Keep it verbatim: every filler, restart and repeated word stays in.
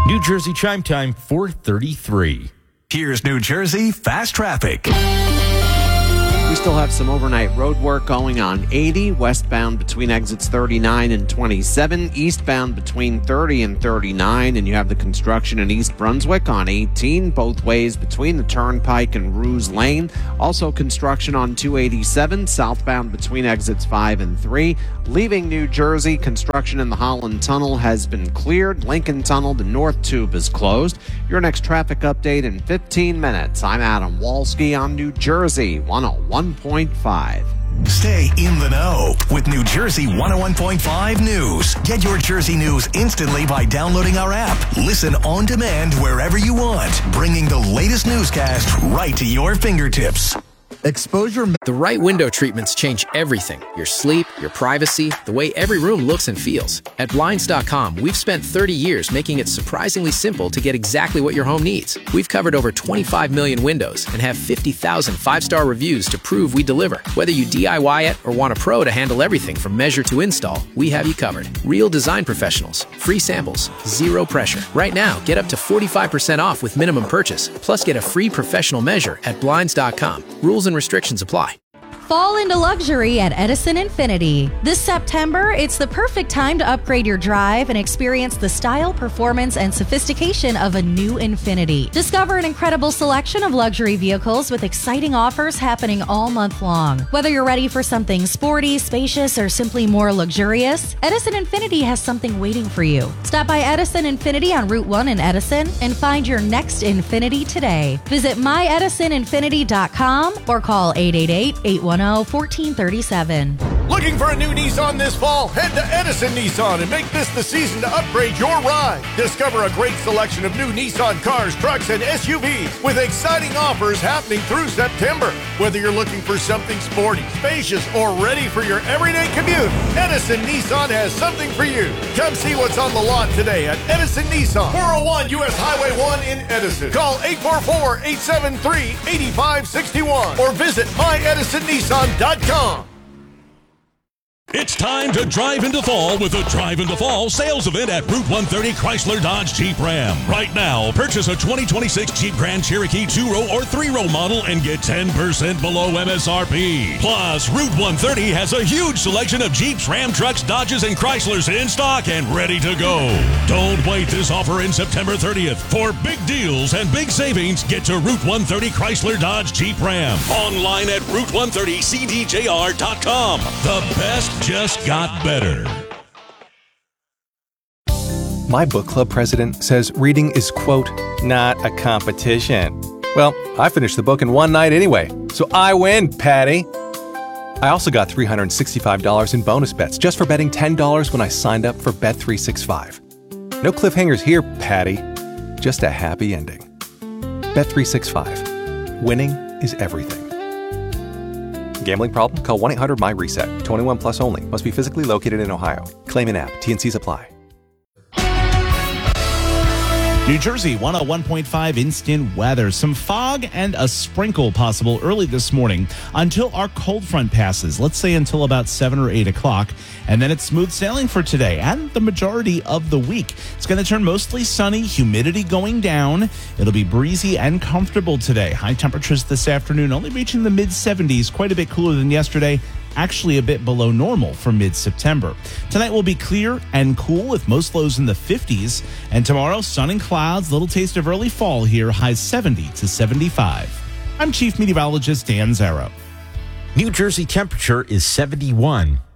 New Jersey Chime Time, four thirty-three. Here's New Jersey Fast Traffic. We still have some overnight road work going on eighty, westbound between exits thirty-nine and twenty-seven, eastbound between thirty and thirty-nine, and you have the construction in East Brunswick on eighteen, both ways between the Turnpike and Ruse Lane. Also construction on two eighty-seven, southbound between exits five and three. Leaving New Jersey, construction in the Holland Tunnel has been cleared. Lincoln Tunnel, the North Tube is closed. Your next traffic update in fifteen minutes. I'm Adam Walski on New Jersey one oh one point five. Stay in the know with New Jersey one oh one point five News. Get your Jersey news instantly by downloading our app. Listen on demand wherever you want, bringing the latest newscast right to your fingertips. Exposure. The right window treatments change everything. Your sleep, your privacy, the way every room looks and feels. At Blinds dot com, we've spent thirty years making it surprisingly simple to get exactly what your home needs. We've covered over twenty-five million windows and have fifty thousand five-star reviews to prove we deliver. Whether you D I Y it or want a pro to handle everything from measure to install, we have you covered. Real design professionals, free samples, zero pressure. Right now, get up to forty-five percent off with minimum purchase, plus get a free professional measure at Blinds dot com. Rules and restrictions apply. Fall into luxury at Edison Infiniti. This September, it's the perfect time to upgrade your drive and experience the style, performance, and sophistication of a new Infiniti. Discover an incredible selection of luxury vehicles with exciting offers happening all month long. Whether you're ready for something sporty, spacious, or simply more luxurious, Edison Infiniti has something waiting for you. Stop by Edison Infiniti on Route one in Edison and find your next Infiniti today. Visit my edison infiniti dot com or call eight eight eight, eight one zero, one four three seven. Looking for a new Nissan this fall? Head to Edison Nissan and make this the season to upgrade your ride. Discover a great selection of new Nissan cars, trucks, and S U Vs with exciting offers happening through September. Whether you're looking for something sporty, spacious, or ready for your everyday commute, Edison Nissan has something for you. Come see what's on the lot today at Edison Nissan, four oh one U S Highway one in Edison. Call eight four four, eight seven three, eight five six one or visit my edison nissan dot com. It's time to drive into fall with the Drive into Fall sales event at Route one thirty Chrysler Dodge Jeep Ram. Right now, purchase a twenty twenty-six Jeep Grand Cherokee two-row or three-row model and get ten percent below M S R P. Plus, Route one thirty has a huge selection of Jeeps, Ram trucks, Dodges, and Chryslers in stock and ready to go. Don't wait this offer in September thirtieth. For big deals and big savings, get to Route one thirty Chrysler Dodge Jeep Ram. Online at route one thirty c d j r dot com. The best just got better. My book club president says reading is, quote, not a competition. Well, I finished the book in one night anyway, so I win, Patty. I also got three hundred sixty-five dollars in bonus bets just for betting ten dollars when I signed up for Bet three sixty-five. No cliffhangers here, Patty. Just a happy ending. Bet three sixty-five. Winning is everything. Gambling problem? Call one eight hundred my reset. twenty-one plus only. Must be physically located in Ohio. Claim in app. T N Cs apply. New Jersey one oh one point five instant weather. Some fog and a sprinkle possible early this morning until our cold front passes. Let's say until about seven or eight o'clock. And then it's smooth sailing for today and the majority of the week. It's going to turn mostly sunny, humidity going down. It'll be breezy and comfortable today. High temperatures this afternoon only reaching the mid seventies, quite a bit cooler than yesterday. Actually a bit below normal for mid-September. Tonight will be clear and cool with most lows in the fifties. And tomorrow, sun and clouds, little taste of early fall here, highs seventy to seventy-five. I'm Chief Meteorologist Dan Zarrow. New Jersey temperature is seventy-one.